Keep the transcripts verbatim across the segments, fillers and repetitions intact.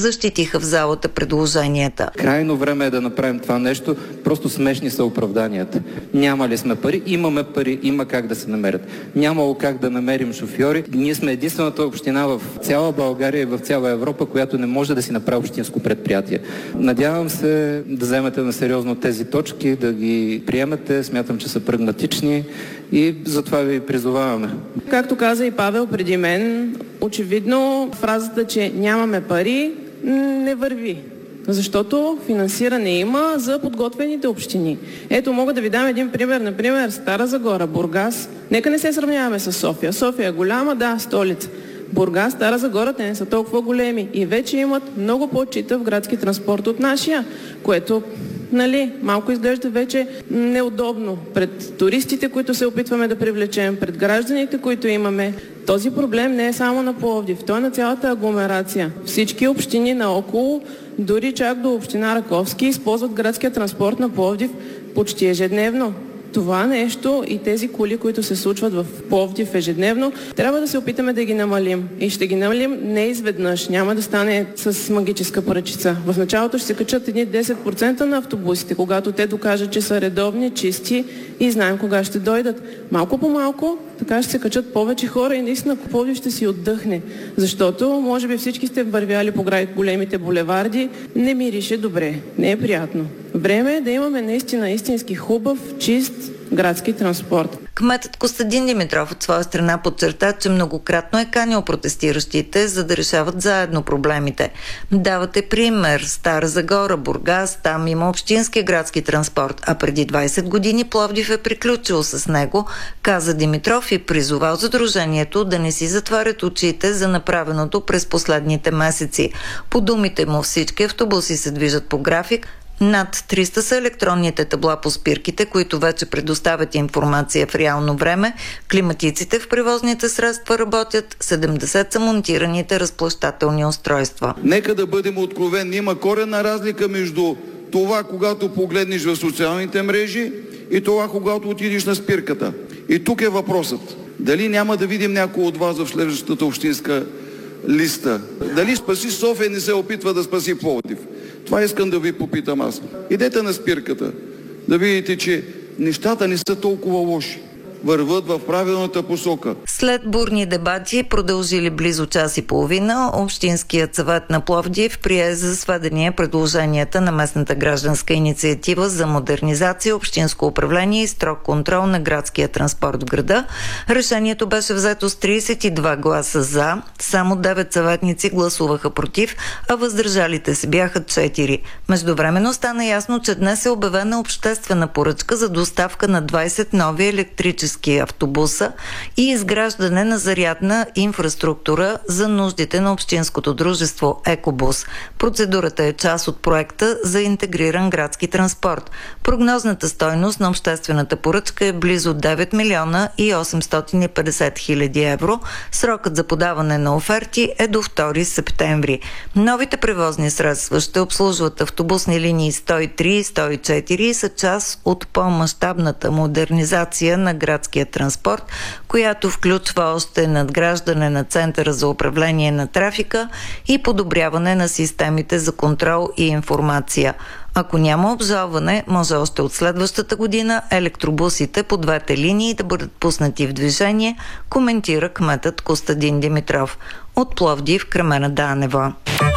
защитиха в залата предложенията. Крайно време е да направим това нещо, просто смешни са оправданията. Няма ли сме пари? Имаме пари, има как да се намерят. Нямало как да намерим шофьори. Ние сме единствената община в цяла България и в цяла Европа, която не може да си направи общинско предприятие. Надявам се да вземете на сериозно тези точки, да ги приемете. Смятам, че са прагматични и затова ви призоваваме. Както каза и Павел преди мен, очевидно фразата, че нямаме пари, не върви. Защото финансиране има за подготвените общини. Ето, мога да ви дам един пример. Например, Стара Загора, Бургас. Нека не се сравняваме с София. София е голяма, да, столица. Бургас, Стара Загора, те не са толкова големи и вече имат много по-читав градски транспорт от нашия, което, нали, малко изглежда вече неудобно пред туристите, които се опитваме да привлечем, пред гражданите, които имаме. Този проблем не е само на Пловдив, той е на цялата агломерация. Всички общини наоколо, дори чак до община Раковски, използват градския транспорт на Пловдив почти ежедневно. Това нещо и тези коли, които се случват в Пловдив ежедневно, трябва да се опитаме да ги намалим. И ще ги намалим не изведнъж, няма да стане с магическа пръчица. В началото ще се качат едни десет процента на автобусите, когато те докажат, че са редовни, чисти и знаем кога ще дойдат. Малко по малко, така ще се качат повече хора и наистина Пловдив ще си отдъхне. Защото, може би всички сте вървяли по големите булеварди, не мирише добре, не е приятно. Време е да имаме наистина истински хубав, чист градски транспорт. Кметът Костадин Димитров от своя страна подчерта, че многократно е канил протестиращите, за да решават заедно проблемите. Давате пример. Стара Загора, Бургас, там има общински градски транспорт, а преди двайсет години Пловдив е приключил с него, каза Димитров и призовал сдружението да не си затварят очите за направеното през последните месеци. По думите му, всички автобуси се движат по график. Над триста са електронните табла по спирките, които вече предоставят информация в реално време. Климатиците в превозните средства работят, седемдесет са монтираните разплащателни устройства. Нека да бъдем откровени. Има коренна разлика между това, когато погледнеш в социалните мрежи и това, когато отидеш на спирката. И тук е въпросът. Дали няма да видим някой от вас в следващата общинска листа? Дали Спаси София не се опитва да спаси Пловдив? Това искам да ви попитам аз. Идете на спирката, да видите, че нещата не са толкова лоши. Върват в правилната посока. След бурни дебати, продължили близо час и половина, Общинският съвет на Пловдив прие за сведение предложенията на местната гражданска инициатива за модернизация, общинско управление и строг контрол на градския транспорт в града. Решението беше взето с трийсет и два гласа за, само девет съветници гласуваха против, а въздържалите се бяха четири. Междувременно стана ясно, че днес е обявена обществена поръчка за доставка на двайсет нови електрически автобуса и изграждане на зарядна инфраструктура за нуждите на общинското дружество Екобус. Процедурата е част от проекта за интегриран градски транспорт. Прогнозната стойност на обществената поръчка е близо девет милиона и осемстотин и петдесет хиляди евро. Срокът за подаване на оферти е до втори септември. Новите превозни средства ще обслужват автобусни линии сто и три и сто и четири и са част от по-мащабната модернизация на градския транспорт, която включва още надграждане на Центъра за управление на трафика и подобряване на системите за контрол и информация. Ако няма обжалване, може още от следващата година електробусите по двете линии да бъдат пуснати в движение, коментира кметът Костадин Димитров. От Пловдив, Кремена Данева.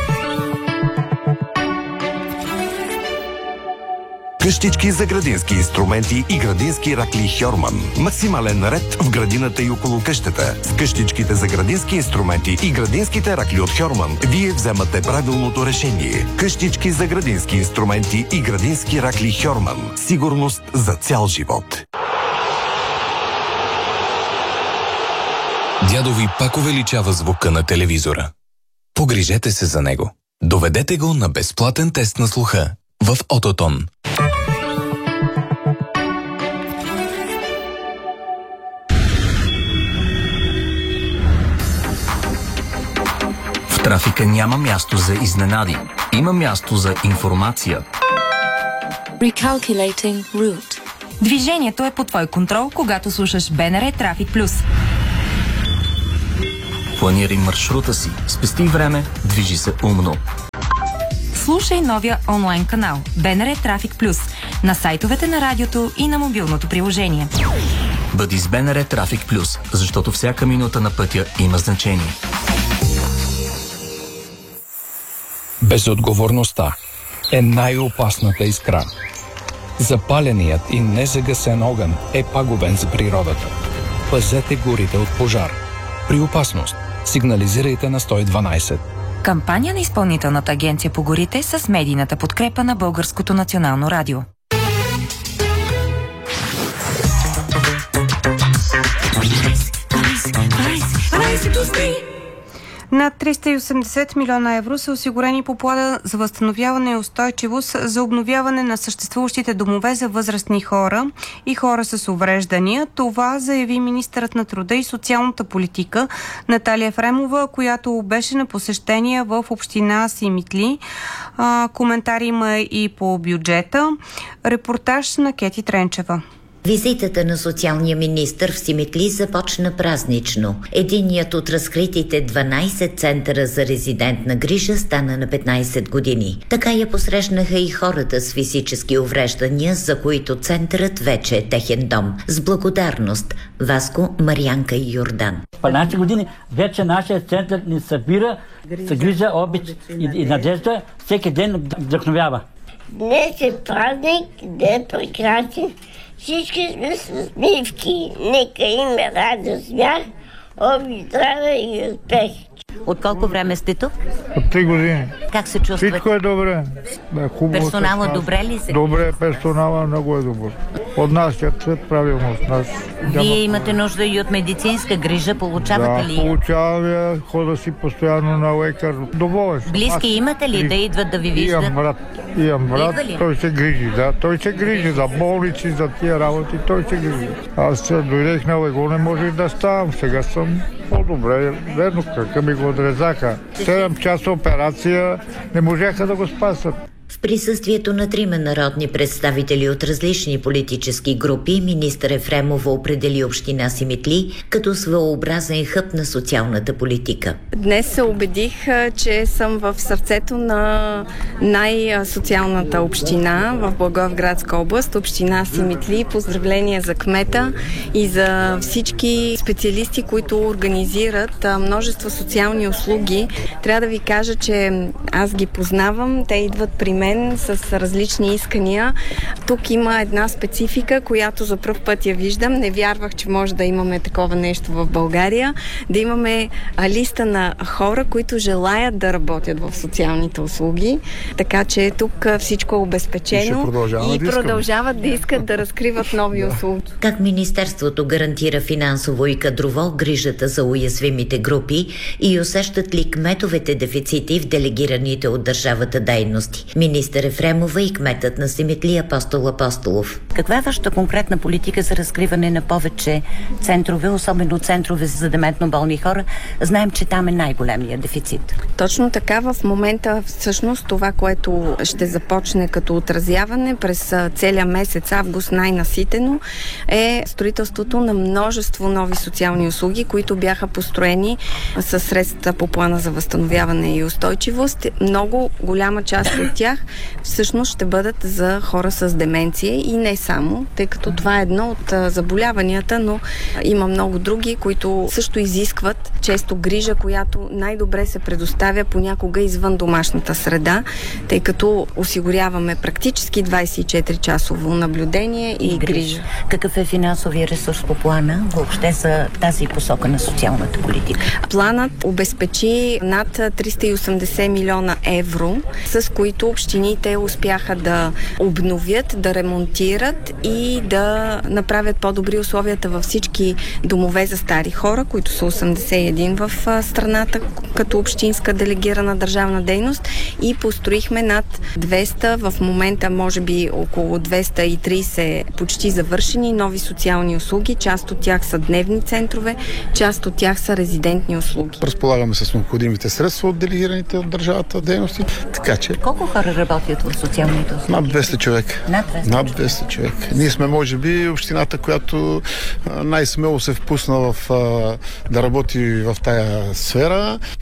Къщички за градински инструменти и градински ракли Хьорман. Максимален ред в градината и около къщата. С къщичките за градински инструменти и градинските ракли от Хьорман вие вземате правилното решение. Къщички за градински инструменти и градински ракли Хьорман. Сигурност за цял живот. Дядо ви пак увеличава звука на телевизора. Погрижете се за него. Доведете го на безплатен тест на слуха в Ототон. В трафика няма място за изненади. Има място за информация. Recalculating route. Движението е под твой контрол, когато слушаш БНР Трафик Плюс. Планирай маршрута си, спести време, движи се умно. Слушай новия онлайн канал БНР Трафик Плюс на сайтовете на радиото и на мобилното приложение. Бъди с БНР Трафик Плюс, защото всяка минута на пътя има значение. Безотговорността е най-опасната искра. Запаленият и незагасен огън е пагубен за природата. Пазете горите от пожар. При опасност сигнализирайте на сто и дванайсет. Кампания на Изпълнителната агенция по горите с медийната подкрепа на Българското национално радио. Над триста и осемдесет милиона евро са осигурени по плана за възстановяване и устойчивост за обновяване на съществуващите домове за възрастни хора и хора с увреждания. Това заяви министърът на труда и социалната политика Наталия Ефремова, която беше на посещение в община Симитли. А, коментари има и по бюджета. Репортаж на Кети Тренчева. Визитата на социалния министър в Симитли започна празнично. Единият от разкритите дванайсет центъра за резидентна грижа стана на петнайсет години. Така я посрещнаха и хората с физически увреждания, за които центърът вече е техен дом. С благодарност Васко, Марианка и Йордан. петнайсет години вече нашия център ни събира с грижа, обич и, и надежда. Всеки ден вдъхновява. Днес е празник, ден прекрасен. Всички сме с усмивки. Нека има радост, смях, обич, здраве и успех. От колко време сте тук? От три години. Как се чувствате? Всичко е добре. Да, хубаво. Персонала добре ли се? Добре, персонала много е добър. Отнасят се правилно с нас. Вие имате нужда и от медицинска грижа, получавате да, ли? Да, получаваме, хода си постоянно на лекар. Доволен. Близки Аз... имате ли да идват да ви виждат? Имам брат. Имам брат, той се грижи, да. Той се грижи за болници, за тия работи, той се грижи. Аз дойдех на лего, не можех да ставам. Сега съм по-добре. Верно, какъв ми го отрезаха. седем часа операция, не можеха да го спасат. В присъствието на трима народни представители от различни политически групи, министър Ефремова определи община Симитли като своеобразен хъб на социалната политика. Днес се убедих, че съм в сърцето на най-социалната община в Благоевградска област, община Симитли. Поздравления за кмета и за всички специалисти, които организират множество социални услуги. Трябва да ви кажа, че аз ги познавам. Те идват при мен с различни искания. Тук има една специфика, която за пръв път я виждам. Не вярвах, че може да имаме такова нещо в България. Да имаме листа на хора, които желаят да работят в социалните услуги. Така че тук всичко е обезпечено и, и да продължават да искат да разкриват нови услуги. Как Министерството гарантира финансово и кадрово грижата за уязвимите групи и усещат ли кметовете дефицити в делегираните от държавата дейности? Министър Ефремова и кметът на Симитли Апостол Апостолов. Каква е вашата конкретна политика за разкриване на повече центрове, особено центрове за дементно болни хора? Знаем, че там е най-големия дефицит. Точно така. В момента всъщност това, което ще започне като отразяване през целия месец август най-наситено, е строителството на множество нови социални услуги, които бяха построени със средства по плана за възстановяване и устойчивост. Много голяма част от тях всъщност ще бъдат за хора с деменция и не само, тъй като това е едно от заболяванията, но има много други, които също изискват често грижа, която най-добре се предоставя понякога извън домашната среда, тъй като осигуряваме практически двайсет и четири часово наблюдение и, и грижа. Какъв е финансовия ресурс по плана въобще за тази посока на социалната политика? Планът обезпечи над триста и осемдесет милиона евро, с които общините успяха да обновят, да ремонтират и да направят по-добри условията във всички домове за стари хора, които са осемдесет и един в страната като общинска делегирана държавна дейност, и построихме над двеста, в момента може би около двеста и трийсет почти завършени нови социални услуги. Част от тях са дневни центрове, част от тях са резидентни услуги. Разполагаме с необходимите средства от делегираните от държавата дейности, така че... Колко хора работят в социалните услуги? Над двеста човека. Над двеста, Над двеста човека. Ние сме, може би, общината, която най-смело се впусна в, да работи в тая сфера. По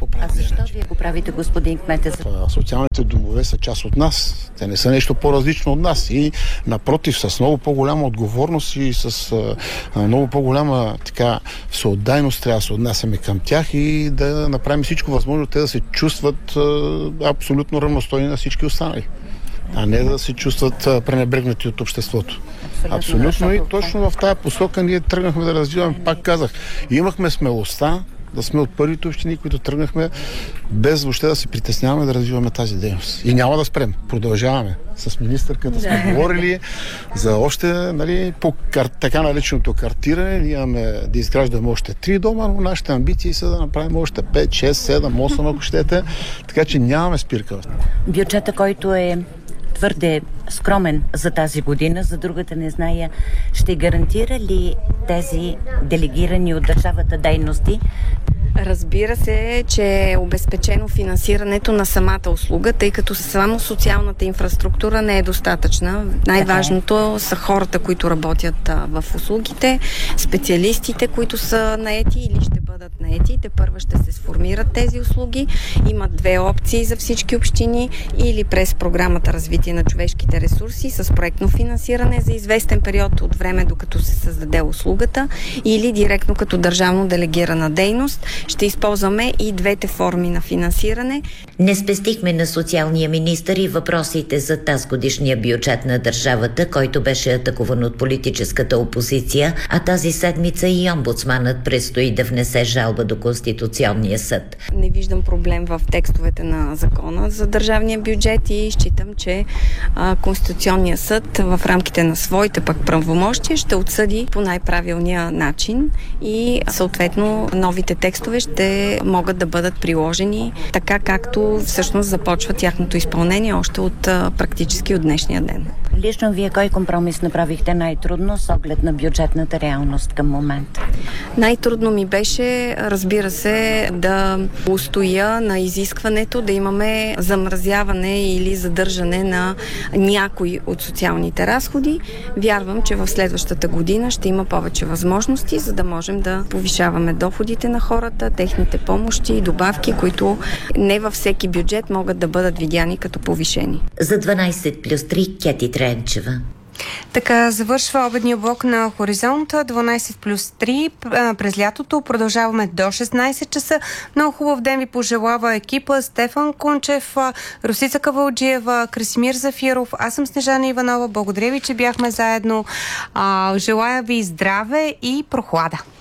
правим. А защо вие го правите, господин кмете? Социалните домове са част от нас. Те не са нещо по-различно от нас. И напротив, с много по-голяма отговорност и с а, много по-голяма така всеотдайност трябва да се отнасяме към тях и да направим всичко възможно те да се чувстват а, абсолютно равностойни на всички останали, а не да се чувстват а, пренебрегнати от обществото. Абсолютно, Абсолютно и точно в тази посока ние тръгнахме да развиваме, пак казах. Имахме смелостта да сме от първите общини, които тръгнахме без въобще да се притесняваме да развиваме тази дейност. И няма да спрем. Продължаваме. С министърката сме да. говорили за още, нали, по кар... така нареченото картиране. Ние имаме да изграждаме още три дома, но нашите амбиции са да направим още пет, шест, седем, осем, ако щете. Така че нямаме спирка. Бюджета, който е твърде скромен за тази година, за другата не зная, ще гарантира ли тези делегирани от държавата дейности? Разбира се, че е обезпечено финансирането на самата услуга, тъй като само социалната инфраструктура не е достатъчна. Най-важното са хората, които работят в услугите, специалистите, които са наети или ще бъдат наети. Те първа ще се сформират тези услуги. Има две опции за всички общини: или през програмата развитие на човешките ресурси с проектно финансиране за известен период от време, докато се създаде услугата, или директно като държавно делегирана дейност. Ще използваме и двете форми на финансиране. Не спестихме на социалния министър и въпросите за тази годишния бюджет на държавата, който беше атакуван от политическата опозиция, а тази седмица и омбудсманът предстои да внесе жалба до Конституционния съд. Не виждам проблем в текстовете на закона за държавния бюджет и считам, че а, Конституционния съд в рамките на своите пък правомощия ще отсъди по най-правилния начин и съответно новите текстове ще могат да бъдат приложени така, както всъщност започва тяхното изпълнение още от а, практически от днешния ден. Лично вие кой компромис направихте най-трудно с оглед на бюджетната реалност към момента? Най-трудно ми беше, разбира се, да устоя на изискването да имаме замразяване или задържане на някои от социалните разходи. Вярвам, че в следващата година ще има повече възможности, за да можем да повишаваме доходите на хората, техните помощи и добавки, които не във всеки бюджет могат да бъдат видяни като повишени. За дванайсет плюс три Кети Тренчева. Така завършва обедния блок на Хоризонт дванайсет плюс три. През лятото продължаваме до шестнайсет часа. Много хубав ден ви пожелава екипа: Стефан Кунчев, Росица Кавалджиева, Красимир Зафиров. Аз съм Снежана Иванова. Благодаря ви, че бяхме заедно. Желая ви здраве и прохлада.